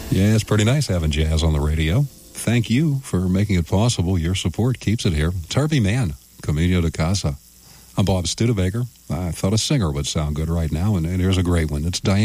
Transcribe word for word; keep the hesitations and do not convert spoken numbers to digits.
Yeah, it's pretty nice having jazz on the radio. Thank you for making it possible. Your support keeps it here. It's Herbie Mann, Camino de Casa. I'm Bob Studebaker. I thought a singer would sound good right now, and, and here's a great one. It's Diane.